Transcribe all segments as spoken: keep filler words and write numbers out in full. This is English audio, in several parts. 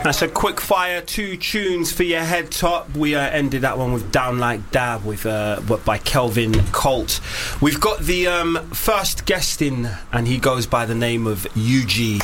That's a quick fire, two tunes for your head top. We uh, ended that one with Down Like Dab with uh, by Kelvin Colt. We've got the um, first guest in, and he goes by the name of U G.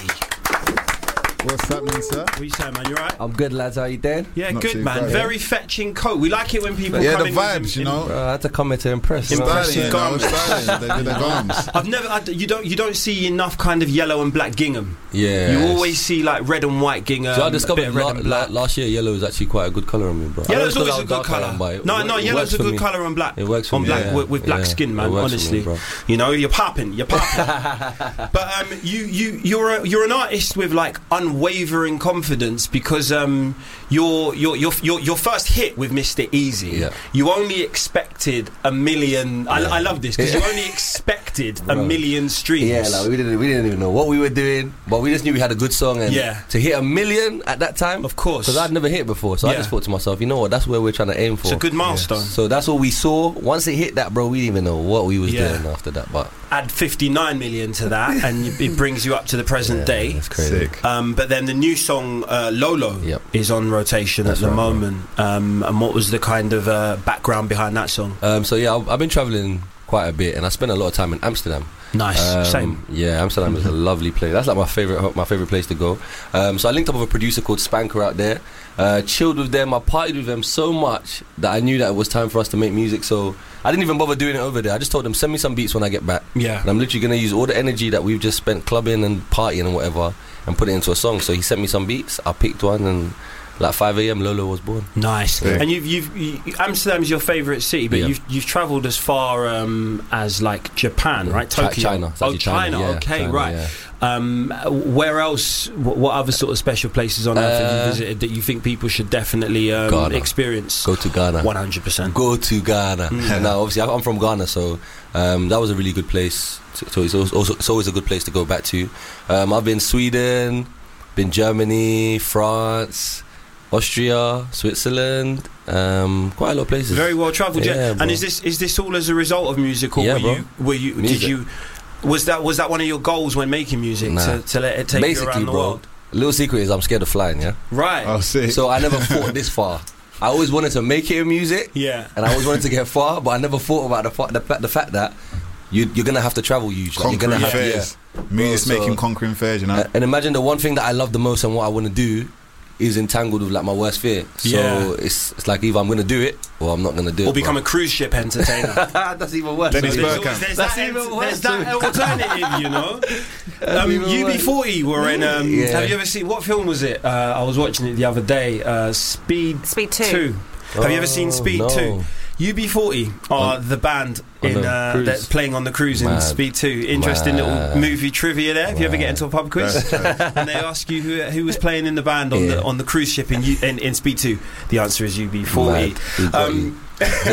What's happening, sir? What you saying, man? You alright? I'm good, lads. How you doing? Yeah, Not good, too man. bad, Very yeah. fetching coat. We like it when people Yeah, come the in vibes, with, you know. Bro, I had to come here to impress. Impressive Styling, garments. I was styling. They did their garms. I've never. I, you don't. You don't see enough kind of yellow and black gingham. Yeah. You always see like red and white gingham. So I a discovered bit of red la- and black. la- last year yellow is actually quite a good colour on me, bro. Yellow's I know it's 'cause always I a was good dark colour. iron, but it No, wo- no, it yellow's works a for good me. colour on black. It works for on me, black yeah. with, with black Yeah. skin, It man. works for me, Honestly, bro. you know, you're popping, you're popping. But um, you, you, you're a, you're an artist with like unwavering confidence because um, your your your your your first hit with Mister Easy, Yeah. you only expected a million. I, Yeah. I love this because Yeah. you only expected a Bro. million streams. Yeah, like we didn't we didn't even know what we were doing, but we just knew we had a good song, and Yeah. to hit a million at that time, Of course. because I'd never hit before, so I Yeah. just thought to myself, you know what, that's where we're trying to aim for. It's a good milestone. So that's what we saw. Once it hit that, bro, we didn't even know what we was Yeah. doing after that. But Add fifty-nine million to that, and it brings you up to the present yeah, day. that's crazy. Sick. Um, but then the new song uh, Lolo Yep. is on rotation That's at the right, bro. moment. Um, and what was the kind of uh, background behind that song? Um, so yeah, I've, I've been traveling quite a bit, and I spent a lot of time in Amsterdam. Nice, Um, same. Yeah, Amsterdam is a lovely place. That's like my favorite, my favorite place to go. Um, so I linked up with a producer called Spanker out there. Uh, chilled with them. I partied with them so much that I knew that it was time for us to make music. So I didn't even bother doing it over there. I just told them, send me some beats when I get back. Yeah. And I'm literally gonna use all the energy that we've just spent clubbing and partying and whatever, and put it into a song. So he sent me some beats. I picked one, and like five a.m. Lolo was born. Nice. Yeah. And you've, you've, you, Amsterdam's your favourite city, but Yeah. you've you've travelled as far um, as like Japan, right? Chi- Tokyo. China. It's Oh, actually China. China, yeah. Okay, China, right. yeah. Um, where else? What, what other sort of special places on earth have you Uh, visited that you think people should definitely um, Ghana. experience? Go to Ghana. One hundred percent. Go to Ghana. Mm. Now, obviously, I'm from Ghana, so um, that was a really good place. To, so it's also it's always a good place to go back to. Um, I've been Sweden, been Germany, France, Austria, Switzerland, um, quite a lot of places. Very well travelled, yeah. Yeah, And bro. is this is this all as a result of music, or Yeah, were bro. you were you Music. did you was that was that one of your goals when making music Nah. to, to let it take you Basically, around the bro, world? little secret is I'm scared of flying, yeah? Right. Oh, sick. So I never thought this far. I always wanted to make it in music, Yeah. and I always wanted to get far, but I never thought about the, fa- the, fa- the fact that you, you're going to have to travel huge. Like, you're Conquering gonna have, fairs. yeah. Music's Bro, so- making conquering fairs, you know. Uh, and imagine the one thing that I love the most and what I want to do is entangled with like my worst fear. So Yeah. it's it's like either I'm going to do it or I'm not going to do it. Or become bro. a cruise ship entertainer. That's even worse. Dennis There's, Bergkamp. always, there's That's that, even ent- worse. there's that alternative, you know. Um, even U B worse. forty were in. Um, Yeah. Have you ever seen what film was it? Uh, I was watching it the other day. Uh, Speed Speed two. Have you ever seen Oh, Speed no. two? U B forty are On- the band on in the uh, cruise. that's playing on the cruise in Mad. Speed two. Interesting little Mad. movie trivia there. If you ever get into a pub quiz That's- and they ask you who, who was playing in the band on Yeah. the on the cruise ship in, U, in in Speed two, the answer is U B forty. Mad. We got you. Um,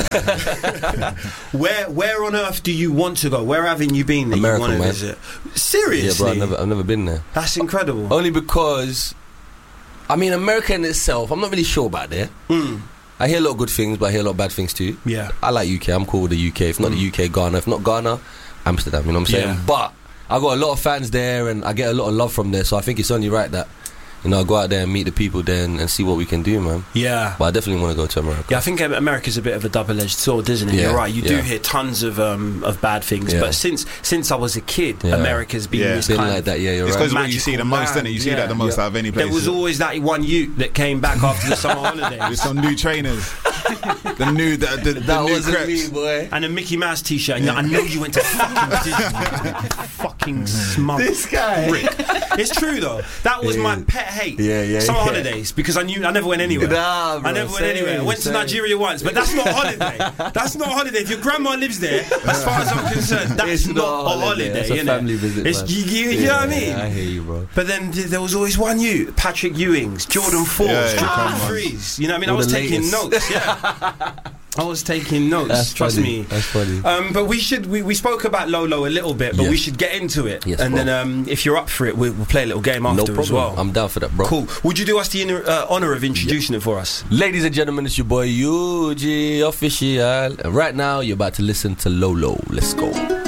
where where on earth do you want to go? Where haven't you been that America, you want to man. visit? Seriously, Yeah, bro, I've never, I've never been there. that's incredible. Only because, I mean, America in itself, I'm not really sure about there. Mm, I hear a lot of good things, but I hear a lot of bad things too. yeah, I like U K. I'm cool with the U K. If not the U K, Ghana. If not Ghana, Amsterdam. You know what I'm saying? Yeah. But I got a lot of fans there, and I get a lot of love from there. So I think it's only right that, you know, I go out there and meet the people there and, and see what we can do, man. yeah. But I definitely want to go to America. Yeah, I think um, America's a bit of a double-edged sword, isn't it? Yeah, You're right. You do yeah. hear tons of um, of bad things, Yeah. but since since I was a kid, Yeah. America's been Yeah. this Been kind like of. that, yeah, you're It's right. because what you see the magical most, isn't it? You see land, that the most yeah. out of any There place. was always that one youth that came back after the summer With holidays some new trainers. the new, the, the, the That new wasn't crepes. me, boy. and a Mickey Mouse T-shirt. And you're like, I know you went to fucking Disney, you fucking smug guy. prick. It's true though. That was Yeah. my pet hate. Yeah, yeah, Summer yeah. holidays because I knew I never went anywhere. Nah, bro, I never went same, anywhere. I went same. to Nigeria once, but that's not a holiday. That's not a holiday. If your grandma lives there, as far as I'm concerned, that's It's not, not a holiday. It's a innit? family visit, It's, man. you, you, you know what I mean? Yeah, I hear you, bro. But then th- there was always one you, Patrick Ewings, Jordan fours, Yeah, yeah, Jordan come on. threes. You know what I mean? All I was the taking latest. notes. Yeah, I was taking notes. That's trust funny. me. That's funny. Um, but we should we, we spoke about Lolo a little bit, but Yeah. we should get into it. Yes, and bro. then um, if you're up for it, we'll, we'll play a little game No after problem. as well. I'm down for that, bro. Cool. Would you do us the inner, uh, honour of introducing it for us? Ladies and gentlemen, it's your boy U G Official. And right now, you're about to listen to Lolo. Let's go.